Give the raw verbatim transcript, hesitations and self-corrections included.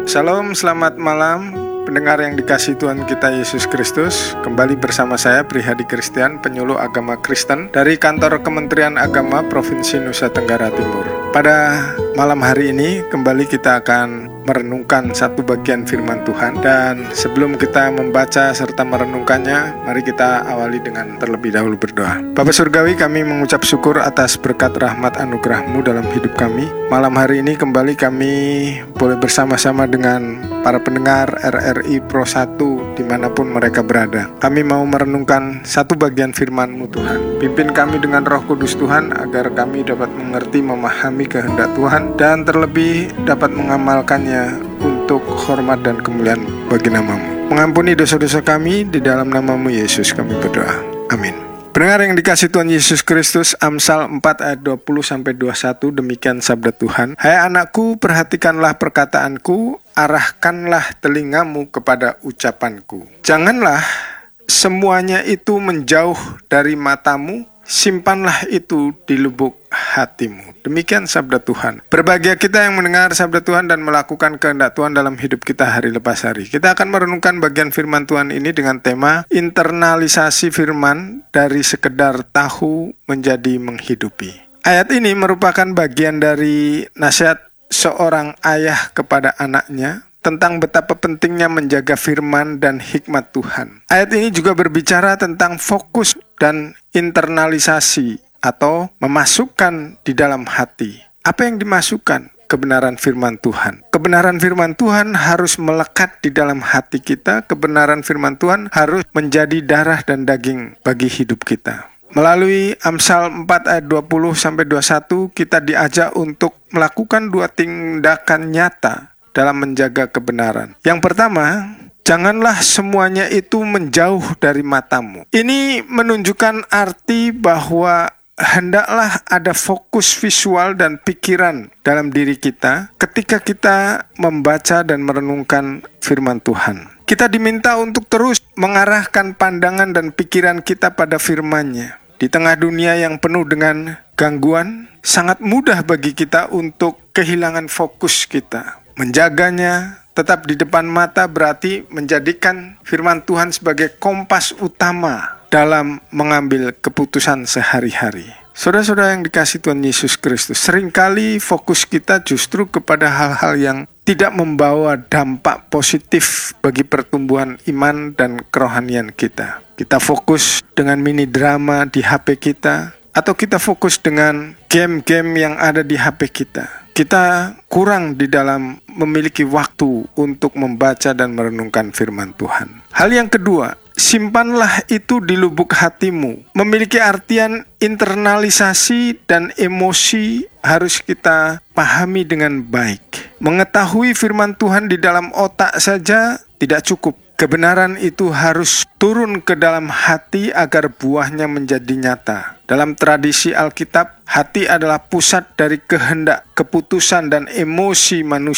Shalom, selamat malam pendengar yang dikasihi Tuhan kita Yesus Kristus. Kembali bersama saya Prihadi Kristian, penyuluh agama Kristen dari Kantor Kementerian Agama Provinsi Nusa Tenggara Timur. Pada malam hari ini kembali kita akan merenungkan satu bagian firman Tuhan. Dan sebelum kita membaca serta merenungkannya, mari kita awali dengan terlebih dahulu berdoa. Bapa Surgawi, kami mengucap syukur atas berkat rahmat anugerah-Mu dalam hidup kami. Malam hari ini kembali kami boleh bersama-sama dengan para pendengar R R I Pro satu dimanapun mereka berada. Kami mau merenungkan satu bagian firman-Mu Tuhan. Pimpin kami dengan Roh Kudus Tuhan, agar kami dapat mengerti, memahami kehendak Tuhan, dan terlebih dapat mengamalkannya untuk hormat dan kemuliaan bagi nama-Mu. Mengampuni dosa-dosa kami, di dalam nama-Mu Yesus kami berdoa. Amin. Pendengar yang dikasihi Tuhan Yesus Kristus, Amsal empat ayat dua puluh sampai dua puluh satu, demikian sabda Tuhan. Hai anakku, perhatikanlah perkataanku, arahkanlah telingamu kepada ucapanku. Janganlah semuanya itu menjauh dari matamu, simpanlah itu di lubuk hatimu. Demikian sabda Tuhan. Berbahagia kita yang mendengar sabda Tuhan dan melakukan kehendak Tuhan dalam hidup kita hari lepas hari. Kita akan merenungkan bagian firman Tuhan ini dengan tema internalisasi firman dari sekedar tahu menjadi menghidupi. Ayat ini merupakan bagian dari nasihat seorang ayah kepada anaknya tentang betapa pentingnya menjaga firman dan hikmat Tuhan. Ayat ini juga berbicara tentang fokus dan internalisasi atau memasukkan di dalam hati. Apa yang dimasukkan? Kebenaran firman Tuhan. Kebenaran firman Tuhan harus melekat di dalam hati kita. Kebenaran firman Tuhan harus menjadi darah dan daging bagi hidup kita. Melalui Amsal empat ayat dua puluh sampai dua puluh satu, kita diajak untuk melakukan dua tindakan nyata dalam menjaga kebenaran. Yang pertama, janganlah semuanya itu menjauh dari matamu. Ini menunjukkan arti bahwa hendaklah ada fokus visual dan pikiran dalam diri kita ketika kita membaca dan merenungkan firman Tuhan. Kita diminta untuk terus mengarahkan pandangan dan pikiran kita pada firman-Nya. Di tengah dunia yang penuh dengan gangguan, sangat mudah bagi kita untuk kehilangan fokus kita. Menjaganya tetap di depan mata berarti menjadikan firman Tuhan sebagai kompas utama dalam mengambil keputusan sehari-hari. Saudara-saudara yang dikasihi Tuhan Yesus Kristus, seringkali fokus kita justru kepada hal-hal yang tidak membawa dampak positif bagi pertumbuhan iman dan kerohanian kita. Kita fokus dengan mini drama di H P kita, atau kita fokus dengan game-game yang ada di H P kita. Kita kurang di dalam memiliki waktu untuk membaca dan merenungkan firman Tuhan. Hal yang kedua, simpanlah itu di lubuk hatimu. Memiliki artian internalisasi dan emosi harus kita pahami dengan baik. Mengetahui firman Tuhan di dalam otak saja tidak cukup. Kebenaran itu harus turun ke dalam hati agar buahnya menjadi nyata. Dalam tradisi Alkitab, hati adalah pusat dari kehendak, keputusan, dan emosi manusia.